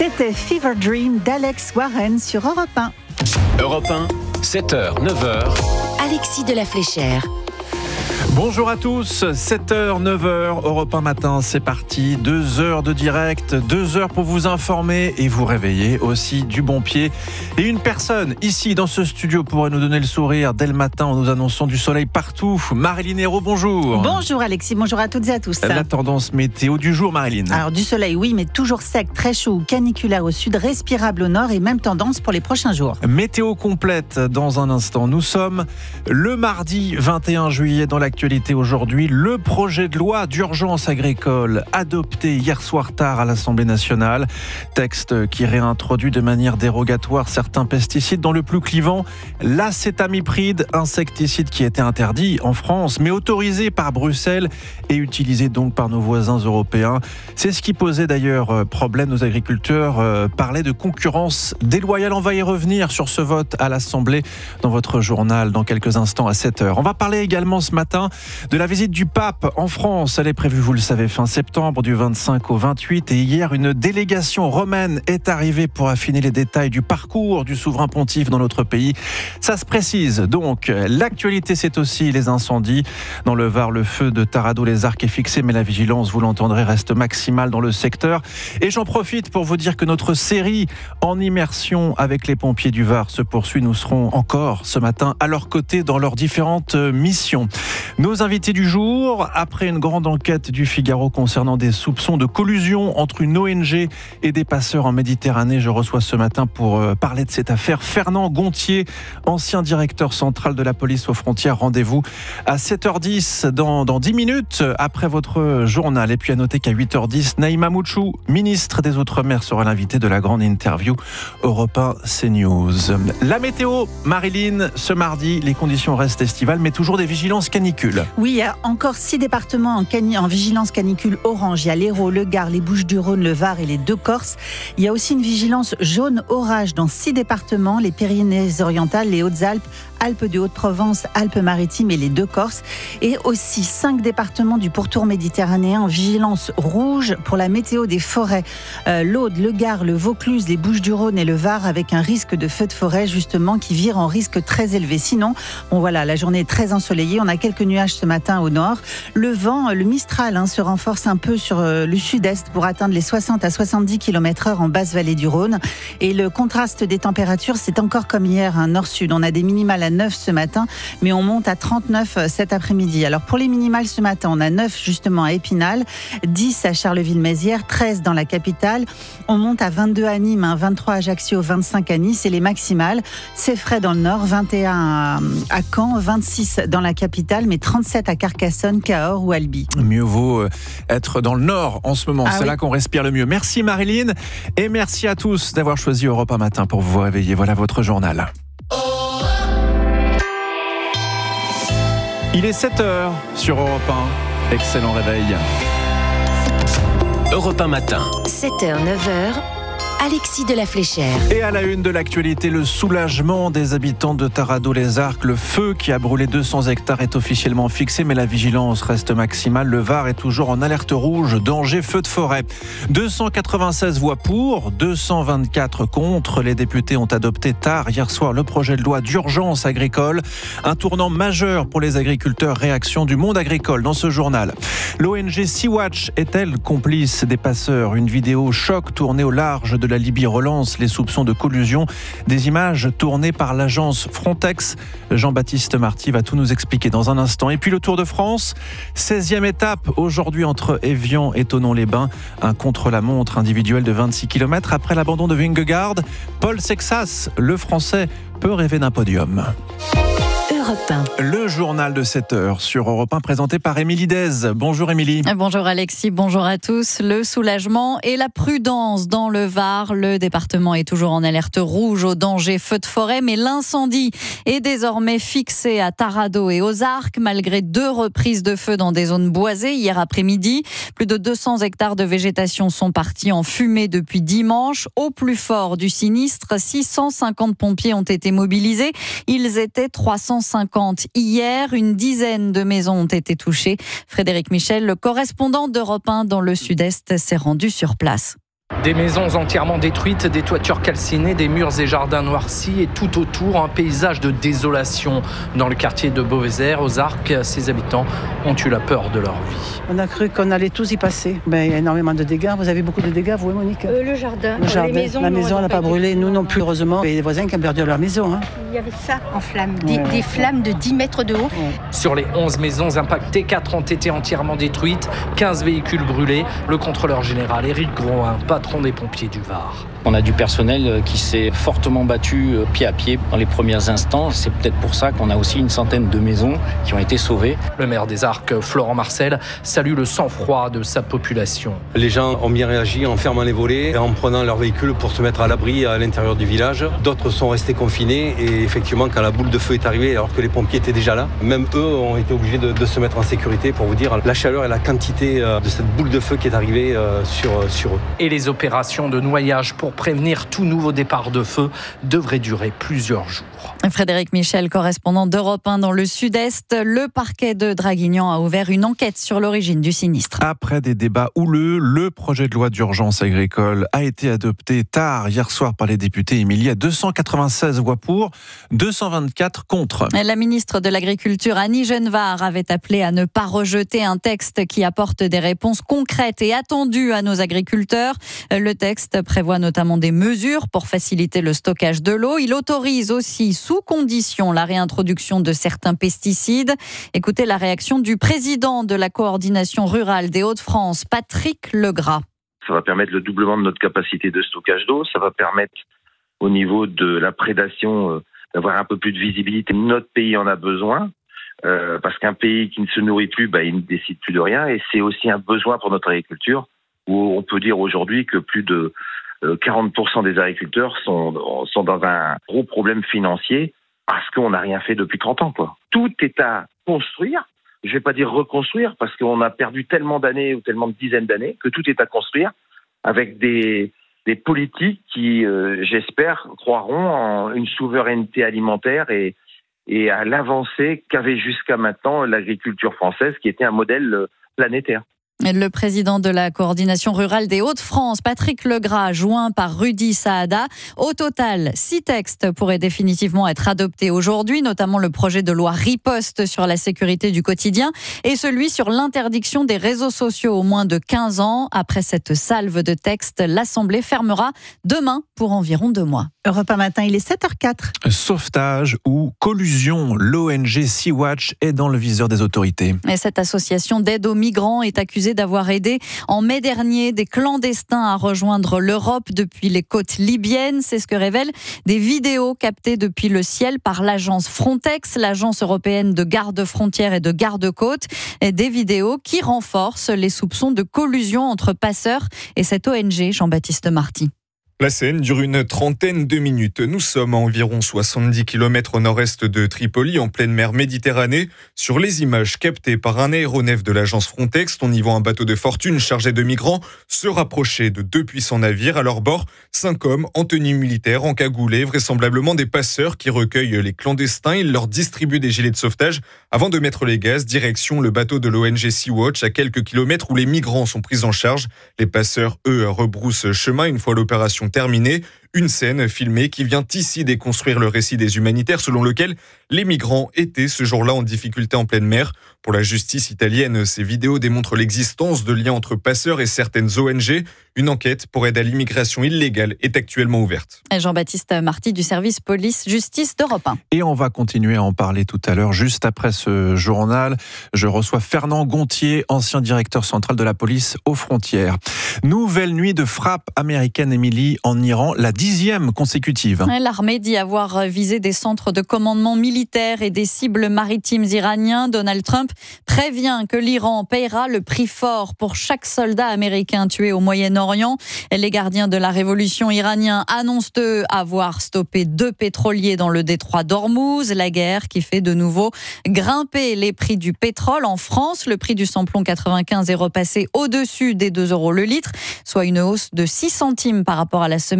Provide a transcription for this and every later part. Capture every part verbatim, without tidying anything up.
C'était Fever Dream d'Alex Warren sur Europe un. Europe un, sept heures, neuf heures. Alexis de la Fléchère. Bonjour à tous, sept heures, neuf heures, Europe un matin, c'est parti. Deux heures de direct, deux heures pour vous informer et vous réveiller aussi du bon pied. Et une personne ici dans ce studio pourrait nous donner le sourire dès le matin en nous annonçant du soleil partout. Marilyn Hérault, bonjour. Bonjour Alexis, bonjour à toutes et à tous. La tendance météo du jour, Marilyn. Alors du soleil, oui, mais toujours sec, très chaud, caniculaire au sud, respirable au nord et même tendance pour les prochains jours. Météo complète dans un instant. Nous sommes le mardi vingt et un juillet dans l'actualité aujourd'hui. Le projet de loi d'urgence agricole adopté hier soir tard à l'Assemblée nationale. Texte qui réintroduit de manière dérogatoire certains pesticides, dont le plus clivant, l'acétamipride, insecticide qui était interdit en France, mais autorisé par Bruxelles et utilisé donc par nos voisins européens. C'est ce qui posait d'ailleurs problème. Nos agriculteurs euh, parlaient de concurrence déloyale. On va y revenir sur ce vote à l'Assemblée dans votre journal dans quelques instants à sept heures. On va parler également ce matin de la visite du pape en France. Elle est prévue, vous le savez, fin septembre, du vingt-cinq au vingt-huit. Et hier, une délégation romaine est arrivée pour affiner les détails du parcours du souverain pontife dans notre pays. Ça se précise donc. L'actualité, c'est aussi les incendies. Dans le Var, le feu de Taradot-les-Arcs est fixé, mais la vigilance, vous l'entendrez, reste maximale dans le secteur. Et j'en profite pour vous dire que notre série en immersion avec les pompiers du Var se poursuit. Nous serons encore ce matin à leur côté dans leurs différentes missions. Nos invités du jour, après une grande enquête du Figaro concernant des soupçons de collusion entre une O N G et des passeurs en Méditerranée, je reçois ce matin pour parler de cette affaire Fernand Gontier, ancien directeur central de la police aux frontières. Rendez-vous à sept heures dix dans, dans dix minutes après votre journal. Et puis à noter qu'à huit heures dix, Naïma Mouchou, ministre des Outre-mer, sera l'invité de la grande interview Europe un CNews. La météo, Marilyn, ce mardi, les conditions restent estivales, mais toujours des vigilances canicules. Oui, il y a encore six départements en, cani- en vigilance canicule orange. Il y a l'Hérault, le Gard, les Bouches-du-Rhône, le Var et les deux Corses. Il y a aussi une vigilance jaune orage dans six départements, les Pyrénées-Orientales, les Hautes-Alpes, Alpes de Haute-Provence, Alpes-Maritimes et les deux Corses. Et aussi cinq départements du pourtour méditerranéen en vigilance rouge pour la météo des forêts. Euh, L'Aude, le Gard, le Vaucluse, les Bouches-du-Rhône et le Var avec un risque de feu de forêt justement qui vire en risque très élevé. Sinon, bon voilà, la journée est très ensoleillée. On a quelques nuages ce matin au nord. Le vent, le Mistral, hein, se renforce un peu sur euh, le sud-est pour atteindre les soixante à soixante-dix kilomètres heure en basse vallée du Rhône. Et le contraste des températures, c'est encore comme hier, un hein, nord-sud. On a des minimales à neuf ce matin, mais on monte à trente-neuf cet après-midi. Alors pour les minimales ce matin, on a neuf justement à Épinal, dix à Charleville-Mézières, treize dans la capitale. On monte à vingt-deux à Nîmes, hein, vingt-trois à Ajaccio, vingt-cinq à Nice. Et les maximales, c'est frais dans le nord, vingt et un à, à Caen, vingt-six dans la capitale, mais trente-sept à Carcassonne, Cahors ou Albi. Mieux vaut être dans le nord en ce moment, ah c'est oui. Là qu'on respire le mieux. Merci Marilyn et merci à tous d'avoir choisi Europe un matin pour vous réveiller. Voilà votre journal. Il est sept heures sur Europe un. Excellent réveil. Europe un matin. sept heures, neuf heures. Alexis de la Fléchère. Et à la une de l'actualité, le soulagement des habitants de Taradot-les-Arcs. Le feu qui a brûlé deux cents hectares est officiellement fixé, mais la vigilance reste maximale. Le Var est toujours en alerte rouge, danger feu de forêt. deux cent quatre-vingt-seize voix pour, deux cent vingt-quatre contre. Les députés ont adopté tard hier soir le projet de loi d'urgence agricole. Un tournant majeur pour les agriculteurs. Réaction du monde agricole dans ce journal. L'O N G Sea-Watch est-elle complice des passeurs? Une vidéo choc tournée au large de la Libye relance les soupçons de collusion. Des images tournées par l'agence Frontex. Jean-Baptiste Marty va tout nous expliquer dans un instant. Et puis le Tour de France, seizième étape aujourd'hui entre Évian et Thonon-les-Bains. Un contre-la-montre individuel de vingt-six kilomètres. Après l'abandon de Vingegaard, Paul Sexas, le Français, peut rêver d'un podium. Europe un. Le journal de sept heures sur Europe un présenté par Émilie Dez. Bonjour Émilie. Bonjour Alexis, bonjour à tous. Le soulagement et la prudence dans le Var. Le département est toujours en alerte rouge au danger feu de forêt, mais l'incendie est désormais fixé à Taradot et aux Arcs, malgré deux reprises de feu dans des zones boisées hier après-midi. Plus de deux cents hectares de végétation sont partis en fumée depuis dimanche. Au plus fort du sinistre, six cent cinquante pompiers ont été mobilisés. Ils étaient trois cent cinquante hier. Une dizaine de maisons ont été touchées. Frédéric Michel, le correspondant d'Europe un dans le Sud-Est, s'est rendu sur place. Des maisons entièrement détruites, des toitures calcinées, des murs et jardins noircis et tout autour un paysage de désolation. Dans le quartier de Beauvezer, aux Arcs, ses habitants ont eu la peur de leur vie. On a cru qu'on allait tous y passer. Ben, il y a énormément de dégâts. Vous avez beaucoup de dégâts, vous, Monique euh, Le jardin. Le jardin. Les maisons, la maison n'a pas brûlé, nous non plus, heureusement. Il y a des voisins qui ont perdu leur maison. Hein. Il y avait ça en flammes, des, ouais. des flammes de dix mètres de haut. Ouais. Sur les onze maisons impactées, quatre ont été entièrement détruites, quinze véhicules brûlés. Le contrôleur général Éric Groin, patron des pompiers du Var. On a du personnel qui s'est fortement battu pied à pied dans les premiers instants. C'est peut-être pour ça qu'on a aussi une centaine de maisons qui ont été sauvées. Le maire des Arcs, Florent Marcel, salue le sang-froid de sa population. Les gens ont bien réagi en fermant les volets et en prenant leurs véhicules pour se mettre à l'abri à l'intérieur du village. D'autres sont restés confinés et effectivement, quand la boule de feu est arrivée, alors que les pompiers étaient déjà là, même eux ont été obligés de, de se mettre en sécurité pour vous dire la chaleur et la quantité de cette boule de feu qui est arrivée sur, sur eux. Et les opérations de noyage pour prévenir tout nouveau départ de feu devrait durer plusieurs jours. Frédéric Michel, correspondant d'Europe un dans le Sud-Est, le parquet de Draguignan a ouvert une enquête sur l'origine du sinistre. Après des débats houleux, le projet de loi d'urgence agricole a été adopté tard hier soir par les députés. Il y a deux cent quatre-vingt-seize voix pour, deux cent vingt-quatre contre. La ministre de l'Agriculture, Annie Genevard, avait appelé à ne pas rejeter un texte qui apporte des réponses concrètes et attendues à nos agriculteurs. Le texte prévoit notamment des mesures pour faciliter le stockage de l'eau. Il autorise aussi, sous condition, la réintroduction de certains pesticides. Écoutez la réaction du président de la coordination rurale des Hauts-de-France, Patrick Legras. Ça va permettre le doublement de notre capacité de stockage d'eau. Ça va permettre, au niveau de la prédation, euh, d'avoir un peu plus de visibilité. Notre pays en a besoin, euh, parce qu'un pays qui ne se nourrit plus, bah, il ne décide plus de rien. Et c'est aussi un besoin pour notre agriculture, où on peut dire aujourd'hui que plus de quarante pour cent des agriculteurs sont, sont dans un gros problème financier parce qu'on n'a rien fait depuis trente ans, quoi. Tout est à construire. Je ne vais pas dire reconstruire parce qu'on a perdu tellement d'années ou tellement de dizaines d'années que tout est à construire avec des, des politiques qui, euh, j'espère, croiront en une souveraineté alimentaire et, et à l'avancée qu'avait jusqu'à maintenant l'agriculture française qui était un modèle planétaire. Le président de la coordination rurale des Hauts-de-France, Patrick Legras, joint par Rudy Saada. Au total, six textes pourraient définitivement être adoptés aujourd'hui, notamment le projet de loi riposte sur la sécurité du quotidien et celui sur l'interdiction des réseaux sociaux aux moins de quinze ans. Après cette salve de textes, l'Assemblée fermera demain pour environ deux mois. Europe un matin, il est sept heures quatre. Sauvetage ou collusion, l'O N G Sea-Watch est dans le viseur des autorités. Et cette association d'aide aux migrants est accusée d'avoir aidé en mai dernier des clandestins à rejoindre l'Europe depuis les côtes libyennes. C'est ce que révèlent des vidéos captées depuis le ciel par l'agence Frontex, l'agence européenne de garde-frontières et de garde-côtes. Des vidéos qui renforcent les soupçons de collusion entre passeurs et cette O N G, Jean-Baptiste Marty. La scène dure une trentaine de minutes. Nous sommes à environ soixante-dix kilomètres au nord-est de Tripoli, en pleine mer Méditerranée. Sur les images captées par un aéronef de l'agence Frontex, on y voit un bateau de fortune chargé de migrants se rapprocher de deux puissants navires. À leur bord, cinq hommes en tenue militaire, encagoulés, vraisemblablement des passeurs qui recueillent les clandestins. Ils leur distribuent des gilets de sauvetage avant de mettre les gaz. Direction le bateau de l'O N G Sea-Watch, à quelques kilomètres où les migrants sont pris en charge. Les passeurs, eux, rebroussent chemin une fois l'opération terminée. Une scène filmée qui vient ici déconstruire le récit des humanitaires selon lequel les migrants étaient ce jour-là en difficulté en pleine mer. Pour la justice italienne, ces vidéos démontrent l'existence de liens entre passeurs et certaines O N G. Une enquête pour aide à l'immigration illégale est actuellement ouverte. Jean-Baptiste Marty du service police-justice d'Europe un. Et on va continuer à en parler tout à l'heure, juste après ce journal. Je reçois Fernand Gontier, ancien directeur central de la police aux frontières. Nouvelle nuit de frappe américaine, Émilie, en Iran, la dixième consécutive. L'armée dit avoir visé des centres de commandement militaire et des cibles maritimes iraniens. Donald Trump prévient que l'Iran paiera le prix fort pour chaque soldat américain tué au Moyen-Orient. Les gardiens de la révolution iranienne annoncent eux avoir stoppé deux pétroliers dans le détroit d'Ormuz. La guerre qui fait de nouveau grimper les prix du pétrole. En France, le prix du samplon quatre-vingt-quinze est repassé au-dessus des deux euros le litre, soit une hausse de six centimes par rapport à la semaine dernière.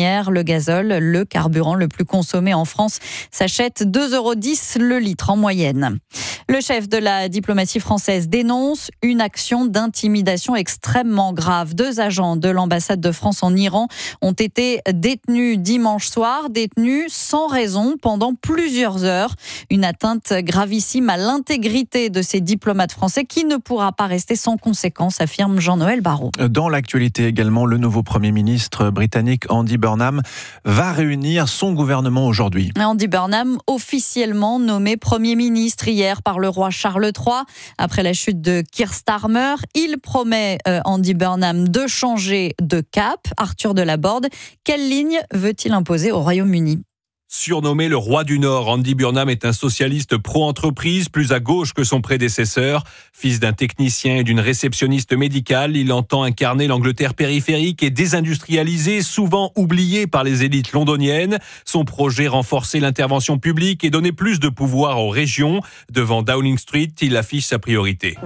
dernière. Le gazole, le carburant le plus consommé en France, s'achète deux euros dix le litre en moyenne. Le chef de la diplomatie française dénonce une action d'intimidation extrêmement grave. Deux agents de l'ambassade de France en Iran ont été détenus dimanche soir, détenus sans raison pendant plusieurs heures. Une atteinte gravissime à l'intégrité de ces diplomates français qui ne pourra pas rester sans conséquence, affirme Jean-Noël Barrot. Dans l'actualité également, le nouveau Premier ministre britannique Andy Burnham va réunir son gouvernement aujourd'hui. Andy Burnham, officiellement nommé Premier ministre hier par le roi Charles trois. Après la chute de Keir Starmer, il promet, euh, Andy Burnham, de changer de cap. Arthur Delaborde, quelle ligne veut-il imposer au Royaume-Uni ? Surnommé le roi du Nord, Andy Burnham est un socialiste pro-entreprise, plus à gauche que son prédécesseur. Fils d'un technicien et d'une réceptionniste médicale, il entend incarner l'Angleterre périphérique et désindustrialisée, souvent oubliée par les élites londoniennes. Son projet, renforcer l'intervention publique et donner plus de pouvoir aux régions. Devant Downing Street, il affiche sa priorité.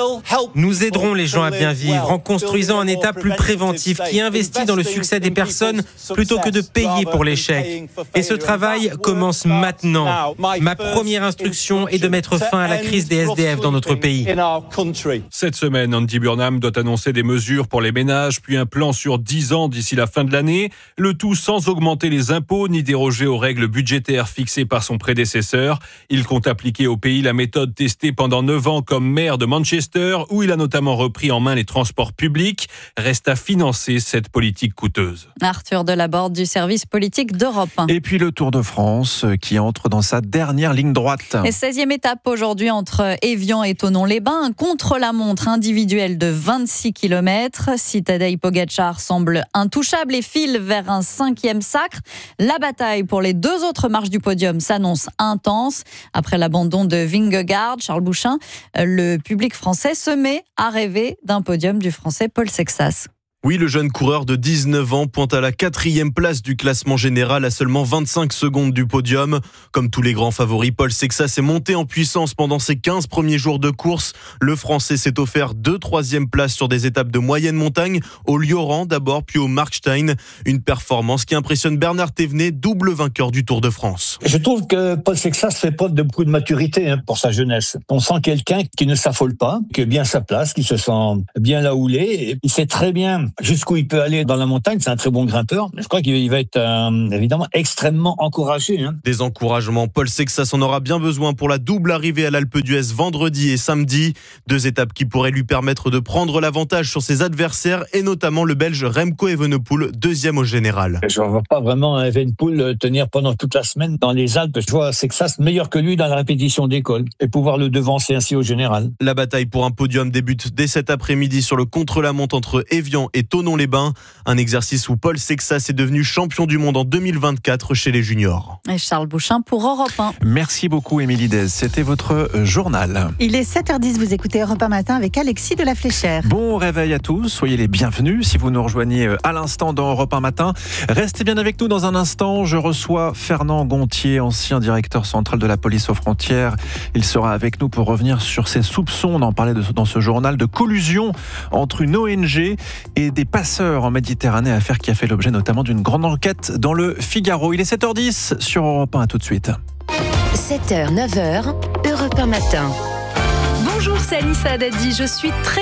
Nous aiderons les gens à bien vivre en construisant un État plus préventif qui investit dans le succès des personnes plutôt que de payer pour l'échec. Et ce travail commence maintenant. Ma première instruction est de mettre fin à la crise des S D F dans notre pays. Cette semaine, Andy Burnham doit annoncer des mesures pour les ménages, puis un plan sur dix ans d'ici la fin de l'année. Le tout sans augmenter les impôts ni déroger aux règles budgétaires fixées par son prédécesseur. Il compte appliquer au pays la méthode testée pendant neuf ans comme maire de Manchester, où il a notamment repris en main les transports publics. Reste à financer cette politique coûteuse. Arthur Delaborde du service politique d'Europe un. Et puis le Tour de France qui entre dans sa dernière ligne droite. Et seizième étape aujourd'hui entre Évian et Thonon-les-Bains, un contre-la-montre individuel de vingt-six kilomètres. Si Tadej Pogačar semble intouchable et file vers un cinquième sacre, la bataille pour les deux autres marches du podium s'annonce intense. Après l'abandon de Vingegaard, Charles Bouchin, le public français se met à rêver d'un podium du français Paul Sexas. Oui, le jeune coureur de dix-neuf ans pointe à la quatrième place du classement général à seulement vingt-cinq secondes du podium. Comme tous les grands favoris, Paul Sexas est monté en puissance pendant ses quinze premiers jours de course. Le Français s'est offert deux troisième places sur des étapes de moyenne montagne, au Lioran d'abord, puis au Markstein. Une performance qui impressionne Bernard Thévenet, double vainqueur du Tour de France. Je trouve que Paul Sexas fait preuve de beaucoup de maturité hein, pour sa jeunesse. On sent quelqu'un qui ne s'affole pas, qui est bien à sa place, qui se sent bien là où il est. Il sait très bien jusqu'où il peut aller dans la montagne, c'est un très bon grimpeur. Je crois qu'il va être euh, évidemment extrêmement encouragé. Hein. Des encouragements, Paul Sexas en aura bien besoin pour la double arrivée à l'Alpe d'Huez vendredi et samedi. Deux étapes qui pourraient lui permettre de prendre l'avantage sur ses adversaires et notamment le Belge Remco Evenepoel, deuxième au général. Je ne vois pas vraiment Evenepoel tenir pendant toute la semaine dans les Alpes. Je vois Sexas meilleur que lui dans la répétition d'école et pouvoir le devancer ainsi au général. La bataille pour un podium débute dès cet après-midi sur le contre-la-montre entre Évian et Thonon-les-Bains, un exercice où Paul Sexas est devenu champion du monde en deux mille vingt-quatre chez les juniors. Et Charles Bouchin pour Europe un. Merci beaucoup Émilie Dez, c'était votre journal. Il est sept heures dix, vous écoutez Europe un matin avec Alexis de la Fléchère. Bon réveil à tous, soyez les bienvenus si vous nous rejoignez à l'instant dans Europe un matin. Restez bien avec nous dans un instant, je reçois Fernand Gontier, ancien directeur central de la police aux frontières. Il sera avec nous pour revenir sur ses soupçons, on en parlait dans ce journal, de collusion entre une O N G et des passeurs en Méditerranée, affaire qui a fait l'objet notamment d'une grande enquête dans le Figaro. Il est sept heures dix sur Europe un, à tout de suite. sept heures, neuf heures, Europe un matin. Bonjour, c'est Anissa Haddadi, je suis très